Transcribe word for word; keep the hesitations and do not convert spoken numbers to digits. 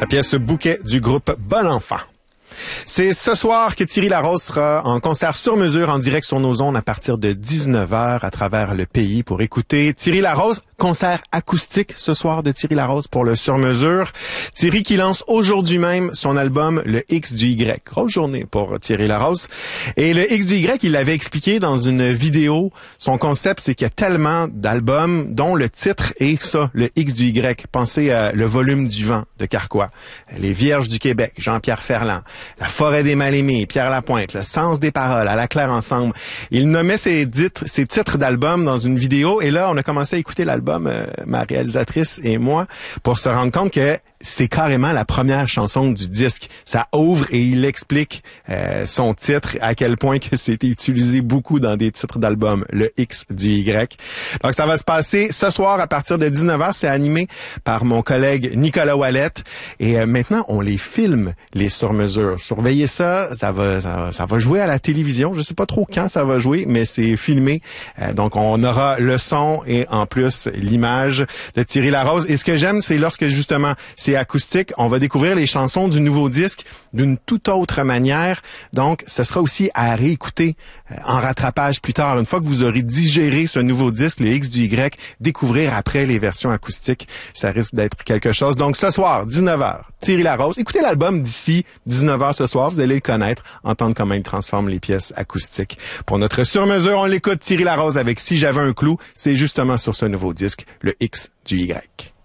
La pièce Bouquet du groupe Bon Enfant. C'est ce soir que Thierry Larose sera en concert sur mesure en direct sur nos ondes à partir de dix-neuf heures à travers le pays pour écouter Thierry Larose, concert acoustique ce soir de Thierry Larose pour le sur mesure. Thierry qui lance aujourd'hui même son album Le X du Y. Grosse journée pour Thierry Larose. Et le X du Y, il l'avait expliqué dans une vidéo. Son concept, c'est qu'il y a tellement d'albums dont le titre est ça, le X du Y. Pensez à Le Volume du Vent de Carquois, Les Vierges du Québec, Jean-Pierre Ferland, La Forêt des Mal-Aimés, Pierre Lapointe, Le Sens des Paroles, À la Claire Ensemble. Il nommait ses, titres, ses titres d'albums dans une vidéo et là, on a commencé à écouter l'album, euh, ma réalisatrice et moi, pour se rendre compte que c'est carrément la première chanson du disque. Ça ouvre et il explique euh, son titre, à quel point que c'était utilisé beaucoup dans des titres d'albums, le X du Y. Donc ça va se passer ce soir à partir de dix-neuf heures. C'est animé par mon collègue Nicolas Ouellette. Et euh, maintenant, on les filme, les sur-mesures. Surveillez ça, ça va, ça va, ça va jouer à la télévision. Je sais pas trop quand ça va jouer, mais c'est filmé. Euh, donc on aura le son et en plus l'image de Thierry Larose. Et ce que j'aime, c'est lorsque justement c'est acoustique, on va découvrir les chansons du nouveau disque d'une toute autre manière. Donc, ce sera aussi à réécouter euh, en rattrapage plus tard. Une fois que vous aurez digéré ce nouveau disque, le X du Y, découvrir après les versions acoustiques, ça risque d'être quelque chose. Donc, ce soir, dix-neuf heures, Thierry Larose. Écoutez l'album d'ici dix-neuf heures ce soir, vous allez le connaître, entendre comment il transforme les pièces acoustiques. Pour notre sur-mesure, on l'écoute, Thierry Larose avec Si j'avais un clou. C'est justement sur ce nouveau disque, le X du Y.